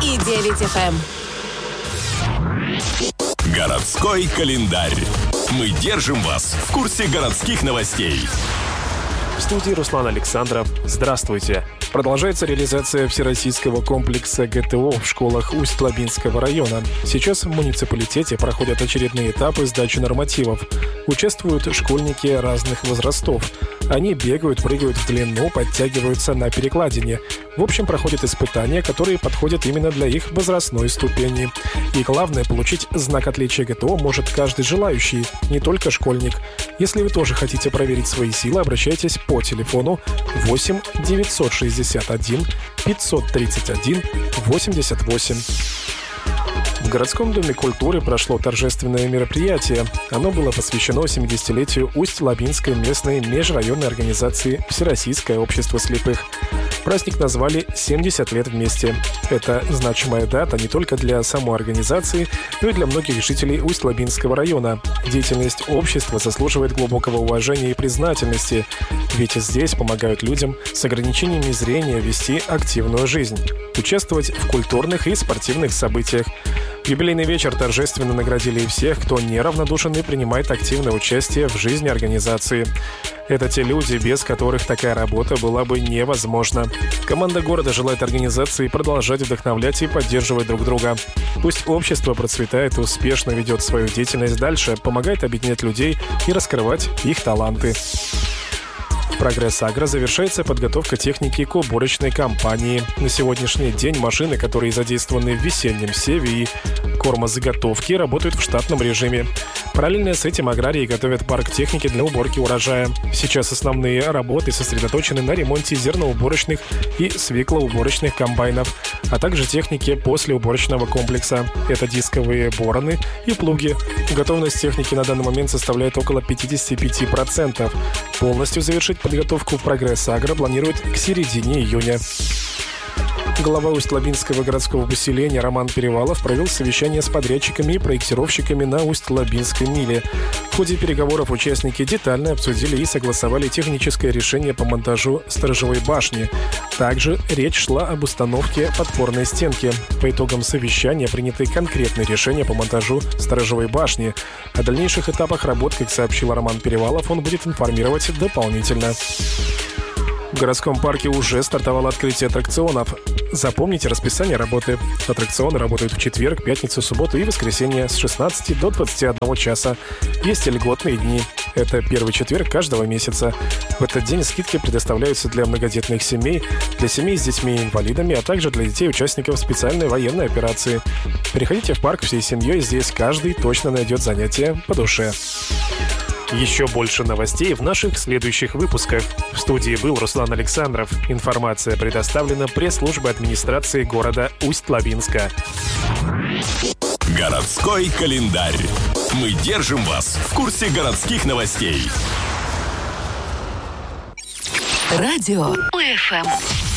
и 9 FM. Городской календарь. Мы держим вас в курсе городских новостей. В студии Руслан Александров. Здравствуйте. Продолжается реализация всероссийского комплекса ГТО в школах Усть-Лабинского района. Сейчас в муниципалитете проходят очередные этапы сдачи нормативов. Участвуют школьники разных возрастов. Они бегают, прыгают в длину, подтягиваются на перекладине. В общем, проходят испытания, которые подходят именно для их возрастной ступени. И главное, получить знак отличия ГТО может каждый желающий, не только школьник. Если вы тоже хотите проверить свои силы, обращайтесь по телефону 8 961 531 88. В городском доме культуры прошло торжественное мероприятие. Оно было посвящено 70-летию Усть-Лабинской местной межрайонной организации «Всероссийское общество слепых». Праздник назвали «70 лет вместе». Это значимая дата не только для самой организации, но и для многих жителей Усть-Лабинского района. Деятельность общества заслуживает глубокого уважения и признательности, ведь здесь помогают людям с ограничениями зрения вести активную жизнь, участвовать в культурных и спортивных событиях. В юбилейный вечер торжественно наградили и всех, кто неравнодушен и принимает активное участие в жизни организации. Это те люди, без которых такая работа была бы невозможна. Команда города желает организации продолжать вдохновлять и поддерживать друг друга. Пусть общество процветает, успешно ведет свою деятельность дальше, помогает объединять людей и раскрывать их таланты. В «Прогресс Агро» завершается подготовка техники к уборочной кампании. На сегодняшний день машины, которые задействованы в весеннем севе и кормозаготовке, работают в штатном режиме. Параллельно с этим аграрии готовят парк техники для уборки урожая. Сейчас основные работы сосредоточены на ремонте зерноуборочных и свеклоуборочных комбайнов, а также техники послеуборочного комплекса. Это дисковые бороны и плуги. Готовность техники на данный момент составляет около 55%. Полностью завершить подготовку в «Прогресс Агро» планируют к середине июня. Глава Усть-Лабинского городского поселения Роман Перевалов провел совещание с подрядчиками и проектировщиками на Усть-Лабинской миле. В ходе переговоров участники детально обсудили и согласовали техническое решение по монтажу сторожевой башни. Также речь шла об установке подпорной стенки. По итогам совещания приняты конкретные решения по монтажу сторожевой башни. О дальнейших этапах работ, как сообщил Роман Перевалов, он будет информировать дополнительно. В городском парке уже стартовало открытие аттракционов. Запомните расписание работы. Аттракционы работают в четверг, пятницу, субботу и воскресенье с 16 до 21 часа. Есть и льготные дни. Это первый четверг каждого месяца. В этот день скидки предоставляются для многодетных семей, для семей с детьми и инвалидами, а также для детей-участников специальной военной операции. Приходите в парк всей семьей, здесь каждый точно найдет занятие по душе. Еще больше новостей в наших следующих выпусках. В студии был Руслан Александров. Информация предоставлена пресс-службой администрации города Усть-Лабинска. Городской календарь. Мы держим вас в курсе городских новостей. Радио УФМ.